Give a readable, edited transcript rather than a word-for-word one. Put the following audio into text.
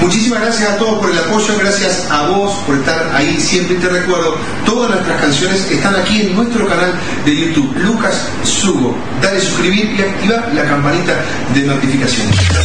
Muchísimas gracias a todos por el apoyo, gracias a vos por estar ahí siempre. Te recuerdo, todas nuestras canciones están aquí en nuestro canal de YouTube, Lucas Sugo. Dale suscribir y activa la campanita de notificaciones.